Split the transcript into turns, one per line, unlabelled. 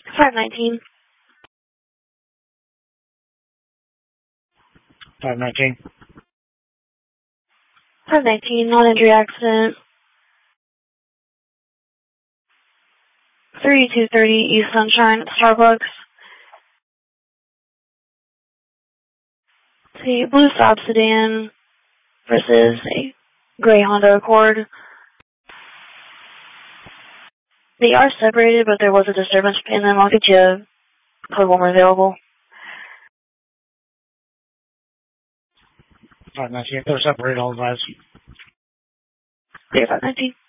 519.
519.
519, non-injury accident. 3230 East Sunshine, Starbucks. See, blue Saab sedan versus a gray Honda Accord. They are separated, but there was a disturbance in them. I'll get you code one available.
519. If they're separated, I'll advise.
Clear 519.